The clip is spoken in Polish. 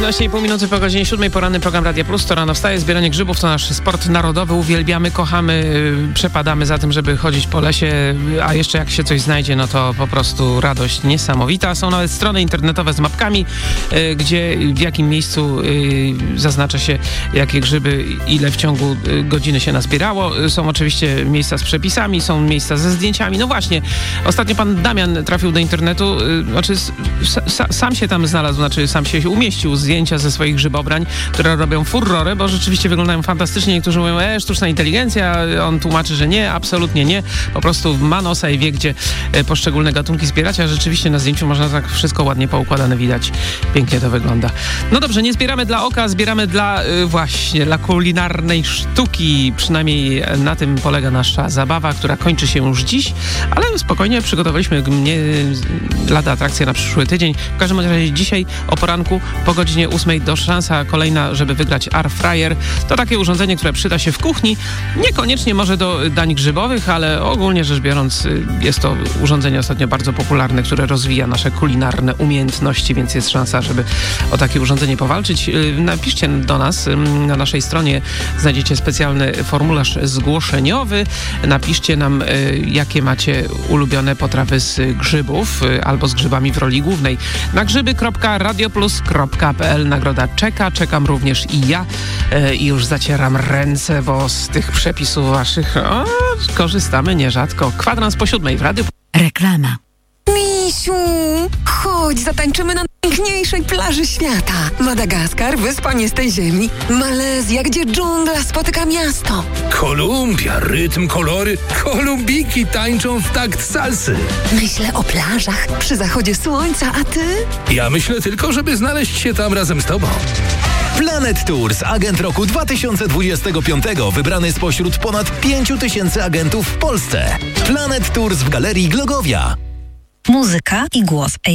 13,5 minuty po godzinie 7. Poranny program Radia Plus. To rano wstaje. Zbieranie grzybów to nasz sport narodowy. Uwielbiamy, kochamy, przepadamy za tym, żeby chodzić po lesie, a jeszcze jak się coś znajdzie, no to po prostu radość niesamowita. Są nawet strony internetowe z mapkami, gdzie w jakim miejscu zaznacza się, jakie grzyby, ile w ciągu godziny się nazbierało. Są oczywiście miejsca z przepisami, są miejsca ze zdjęciami. No właśnie, ostatnio pan Damian trafił do internetu, znaczy sam się tam znalazł, znaczy sam się umieścił zdjęcia ze swoich grzybobrań, które robią furorę, bo rzeczywiście wyglądają fantastycznie. Niektórzy mówią, sztuczna inteligencja, on tłumaczy, że nie, absolutnie nie. Po prostu ma nosa i wie, gdzie poszczególne gatunki zbierać, a rzeczywiście na zdjęciu można tak wszystko ładnie poukładane widać. Pięknie to wygląda. No dobrze, nie zbieramy dla oka, zbieramy dla dla kulinarnej sztuki. Przynajmniej na tym polega nasza zabawa, która kończy się już dziś, ale spokojnie przygotowaliśmy lada atrakcję na przyszły tydzień. W każdym razie dzisiaj o poranku po godzinie 8 do szansa kolejna, żeby wygrać Air Fryer. To takie urządzenie, które przyda się w kuchni. Niekoniecznie może do dań grzybowych, ale ogólnie rzecz biorąc jest to urządzenie ostatnio bardzo popularne, które rozwija nasze kulinarne umiejętności, więc jest szansa, żeby o takie urządzenie powalczyć. Napiszcie do nas. Na naszej stronie znajdziecie specjalny formularz zgłoszeniowy. Napiszcie nam, jakie macie ulubione potrawy z grzybów albo z grzybami w roli głównej. Na grzyby.radioplus.pl Nagroda czeka. Czekam również i ja. I już zacieram ręce, bo z tych przepisów waszych korzystamy nierzadko. Kwadrans po 7 w Radiu. Reklama. Misiu, chodź, zatańczymy na najpiękniejszej plaży świata. Madagaskar, wyspa nie z tej ziemi. Malezja, gdzie dżungla spotyka miasto. Kolumbia, rytm, kolory. Kolumbiki tańczą w takt salsy. Myślę o plażach przy zachodzie słońca, a ty? Ja myślę tylko, żeby znaleźć się tam razem z tobą. Planet Tours, agent roku 2025, wybrany spośród ponad 5000 agentów w Polsce. Planet Tours w Galerii Glogowia. Muzyka i głos